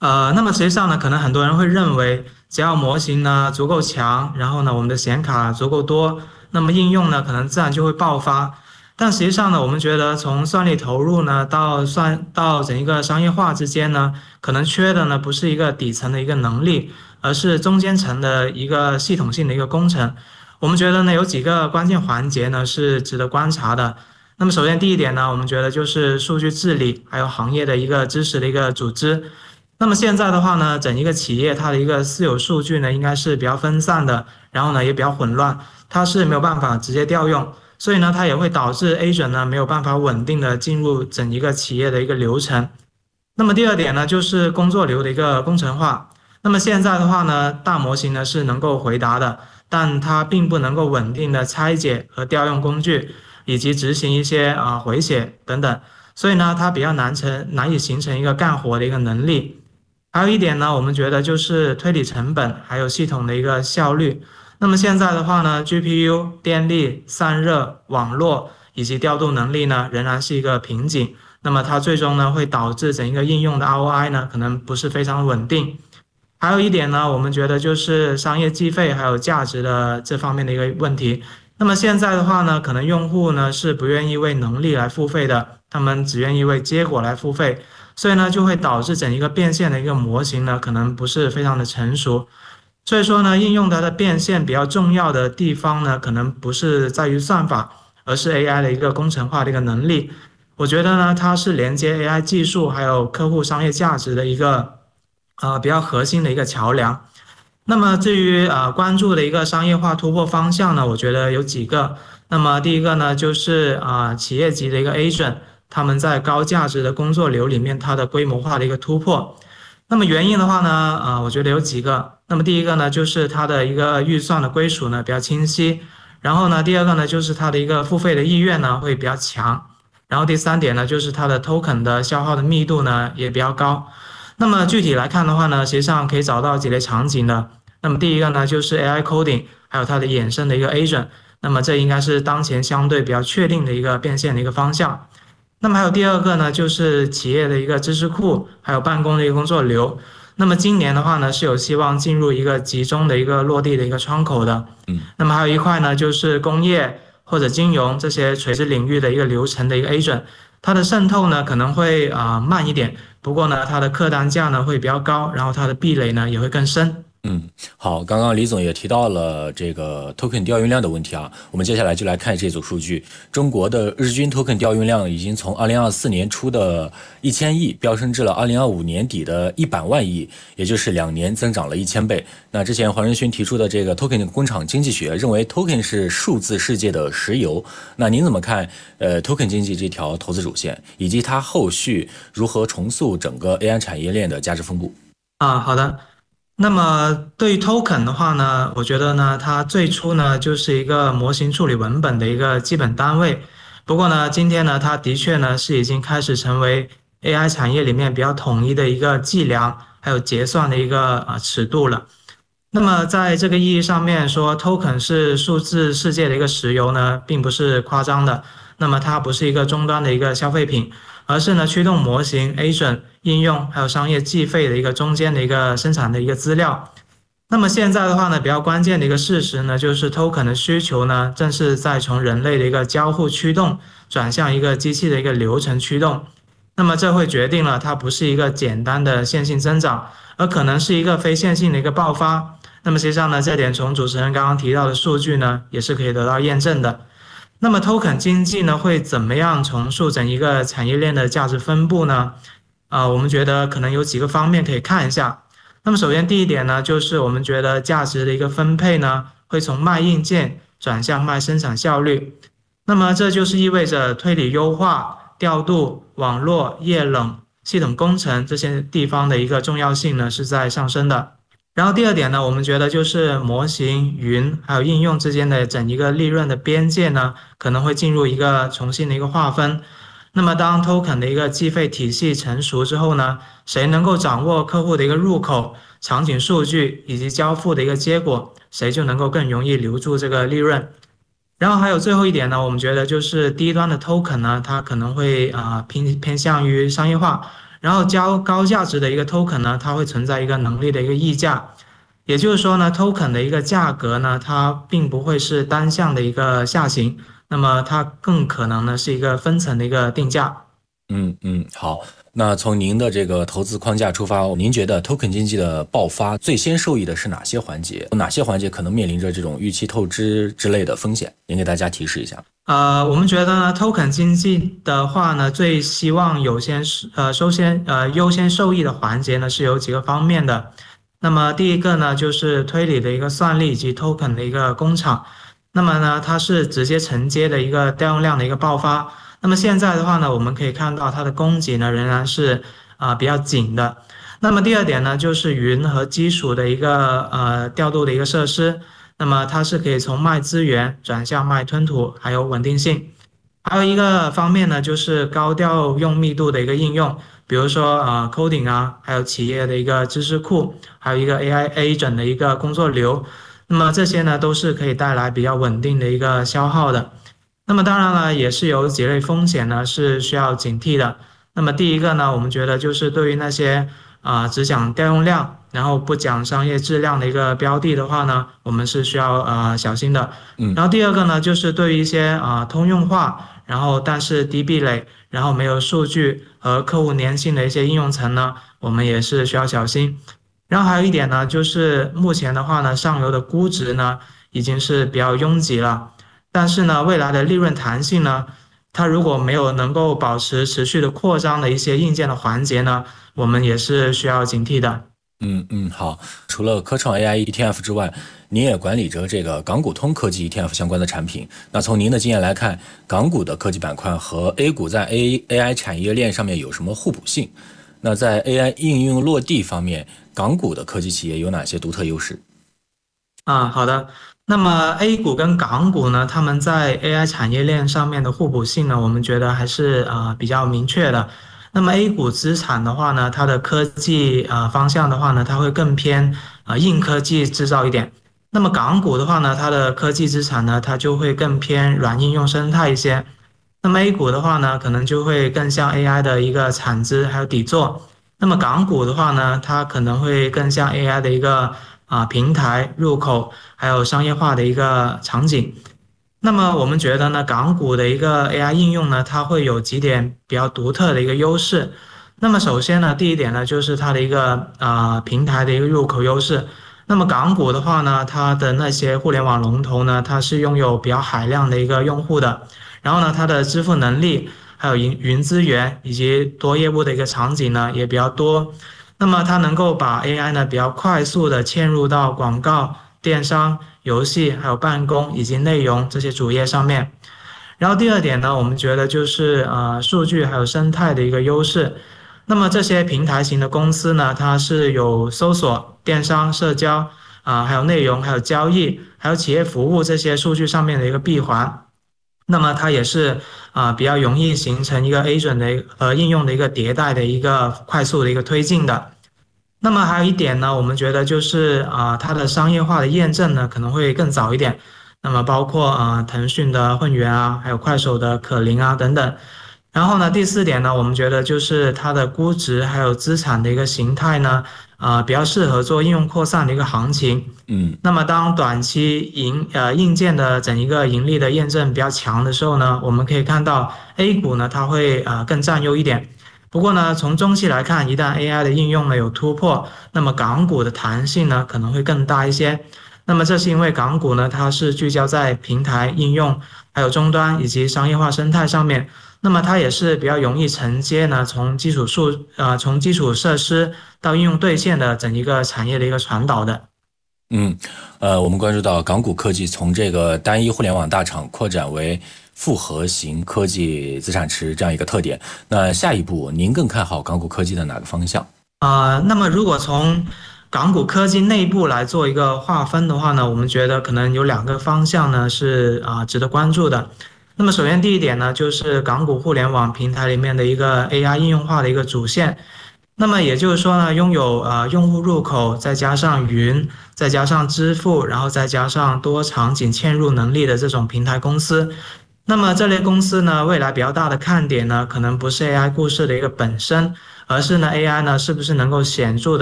那么实际上呢，可能很多人会认为，只要模型呢足够强，然后呢我们的显卡足够多，那么应用呢可能自然就会爆发。但实际上呢，我们觉得从算力投入呢到整一个商业化之间呢，可能缺的呢不是一个底层的一个能力，而是中间层的一个系统性的一个工程。我们觉得呢有几个关键环节呢是值得观察的。那么首先第一点呢，我们觉得就是数据治理，还有行业的一个知识的一个组织。那么现在的话呢，整一个企业它的一个私有数据呢，应该是比较分散的，然后呢也比较混乱，它是没有办法直接调用，所以呢它也会导致 agent 呢没有办法稳定的进入整一个企业的一个流程。那么第二点呢，就是工作流的一个工程化。那么现在的话呢，大模型呢是能够回答的，但它并不能够稳定的拆解和调用工具，以及执行一些回写等等，所以呢它比较难以形成一个干活的一个能力。还有一点呢，我们觉得就是推理成本，还有系统的一个效率。那么现在的话呢，GPU、电力、散热、网络以及调度能力呢，仍然是一个瓶颈。那么它最终呢，会导致整一个应用的 ROI 呢，可能不是非常稳定。还有一点呢，我们觉得就是商业计费还有价值的这方面的一个问题。那么现在的话呢，可能用户呢是不愿意为能力来付费的，他们只愿意为结果来付费。所以呢，就会导致整一个变现的一个模型呢，可能不是非常的成熟。所以说呢，应用它的变现比较重要的地方呢，可能不是在于算法，而是 AI 的一个工程化的一个能力。我觉得呢，它是连接 AI 技术还有客户商业价值的一个比较核心的一个桥梁。那么至于关注的一个商业化突破方向呢，我觉得有几个。那么第一个呢，就是企业级的一个 agent，他们在高价值的工作流里面，它的规模化的一个突破。那么原因的话呢，我觉得有几个。那么第一个呢，就是它的一个预算的归属呢比较清晰。然后呢，第二个呢，就是它的一个付费的意愿呢会比较强。然后第三点呢，就是它的 token 的消耗的密度呢也比较高。那么具体来看的话呢，实际上可以找到几类场景的。那么第一个呢，就是 AI coding，还有它的衍生的一个 agent。那么这应该是当前相对比较确定的一个变现的一个方向。那么还有第二个呢，就是企业的一个知识库，还有办公的一个工作流。那么今年的话呢，是有希望进入一个集中的一个落地的一个窗口的。那么还有一块呢，就是工业或者金融这些垂直领域的一个流程的一个 agent，它的渗透呢可能会慢一点，不过呢它的客单价呢会比较高，然后它的壁垒呢也会更深。 好，刚刚李总也提到了这个 token 调用量的问题啊，我们接下来就来看这组数据。中国的日均 token 调用量已经从2024年初的1000亿飙升至了2025年底的100万亿，也就是2年增长了1000倍。那之前黄仁勋提出的这个 token 工厂经济学，认为 token 是数字世界的石油。那您怎么看token 经济这条投资主线，以及它后续如何重塑整个 AI 产业链的价值分布？ 好的。那么对于 token 的话呢，我觉得呢，它最初呢就是一个模型处理文本的一个基本单位。不过呢，今天呢，它的确呢是已经开始成为 AI 产业里面比较统一的一个计量，还有结算的一个尺度了。那么在这个意义上面说，token 是数字世界的一个石油呢，并不是夸张的。那么它不是一个终端的一个消费品，而是呢驱动模型、agent 应用还有商业计费的一个中间的一个生产的一个资料。那么现在的话呢，比较关键的一个事实呢，就是 token 的需求呢，正是在从人类的一个交互驱动转向一个机器的一个流程驱动。那么这会决定了它不是一个简单的线性增长，而可能是一个非线性的一个爆发。那么实际上呢，这点从主持人刚刚提到的数据呢，也是可以得到验证的。那么 token 经济呢，会怎么样重塑整一个产业链的价值分布呢？我们觉得可能有几个方面可以看一下。那么首先第一点呢，就是我们觉得价值的一个分配呢，会从卖硬件转向卖生产效率。那么这就是意味着推理优化、调度、网络、液冷、系统工程这些地方的一个重要性呢，是在上升的。然后第二点呢，我们觉得就是模型、云还有应用之间的整一个利润的边界呢，可能会进入一个重新的一个划分。那么当 token 的一个计费体系成熟之后呢，谁能够掌握客户的一个入口、场景数据以及交付的一个结果，谁就能够更容易留住这个利润。然后还有最后一点呢，我们觉得就是低端的 token 呢，它可能会偏向于商业化， 然后高价值的一个 token 呢，它会存在一个能力的一个溢价，也就是说呢，token 的一个价格呢，它并不会是单向的一个下行，那么它更可能呢是一个分层的一个定价。 好。那从您的这个投资框架出发，您觉得 token 经济的爆发最先受益的是哪些环节？哪些环节可能面临着这种预期透支之类的风险？您给大家提示一下。 我们觉得呢，token 经济的话呢，最希望优先受益的环节呢是有几个方面的。那么第一个呢，就是推理的一个算力以及 token 的一个工厂。那么呢，它是直接承接的一个调用量的一个爆发。那么现在的话呢，我们可以看到它的供给呢仍然是比较紧的。那么第二点呢，就是云和基础的一个调度的一个设施。那么它是可以从卖资源转向卖吞吐，还有稳定性。还有一个方面呢，就是高调用密度的一个应用，比如说coding 啊，还有企业的一个知识库，还有一个 AI agent 的一个工作流。那么这些呢，都是可以带来比较稳定的一个消耗的。那么当然了，也是有几类风险呢是需要警惕的。那么第一个呢，我们觉得就是对于那些只讲调用量，然后不讲商业质量的一个标的的话呢，我们是需要小心的。然后第二个呢，就是对于一些通用化，然后但是低壁垒，然后没有数据和客户粘性的一些应用层呢，我们也是需要小心。然后还有一点呢，就是目前的话呢，上游的估值呢已经是比较拥挤了。但是呢，未来的利润弹性呢，它如果没有能够保持持续的扩张的一些硬件的环节呢，我们也是需要警惕的。 好。除了科创 AI ETF 之外，您也管理着这个港股通科技 ETF 相关的产品。那从您的经验来看，港股的科技板块和 A 股在 AI 产业链上面有什么互补性？那在 AI 应用落地方面，港股的科技企业有哪些独特优势？ 好的。那么 A 股跟港股呢，他们在 AI 产业链上面的互补性呢，我们觉得还是比较明确的。那么 A 股资产的话呢，它的科技方向的话呢，它会更偏硬科技制造一点。那么港股的话呢，它的科技资产呢，它就会更偏软应用生态一些。那么 A 股的话呢，可能就会更像 AI 的一个产值还有底座。那么港股的话呢，它可能会更像 AI 的一个平台入口，还有商业化的一个场景。那么我们觉得呢，港股的一个 AI 应用呢，它会有几点比较独特的一个优势。那么首先呢，第一点呢，就是它的一个平台的一个入口优势。那么港股的话呢，它的那些互联网龙头呢，它是拥有比较海量的一个用户的，然后呢，它的支付能力，还有云资源以及多业务的一个场景呢，也比较多。那么它能够把 AI 呢比较快速的嵌入到广告、电商、游戏、还有办公以及内容这些主页上面。然后第二点呢，我们觉得就是数据还有生态的一个优势。那么这些平台型的公司呢，它是有搜索、电商、社交还有内容、还有交易、还有企业服务这些数据上面的一个闭环。那么它也是比较容易形成一个 agent 的应用的一个迭代的一个快速的一个推进的。那么还有一点呢，我们觉得就是它的商业化的验证呢可能会更早一点。那么包括腾讯的混元啊，还有快手的可伶啊等等。然后呢，第四点呢，我们觉得就是它的估值还有资产的一个形态呢，比较适合做应用扩散的一个行情。那么当短期硬件的整一个盈利的验证比较强的时候呢，我们可以看到 A 股呢它会更占优一点。不过呢，从中期来看，一旦 AI 的应用呢有突破，那么港股的弹性呢可能会更大一些。那么这是因为港股呢它是聚焦在平台应用、还有终端以及商业化生态上面。那么它也是比较容易承接呢，从基础设施到应用兑现的整一个产业的一个传导的。 我们关注到港股科技从这个单一互联网大厂扩展为复合型科技资产池这样一个特点。那下一步您更看好港股科技的哪个方向？ 那么如果从港股科技内部来做一个划分的话呢，我们觉得可能有两个方向呢是值得关注的。那么首先第一点呢，就是港股互联网平台里面的一个 AI 应用化的一个主线。那么也就是说呢，拥有用户入口，再加上云，再加上支付，然后再加上多场景嵌入能力的这种平台公司。那么这类公司呢，未来比较大的看点呢，可能不是 AI 故事的一个本身， 而是呢 AI 呢是不是能够显著的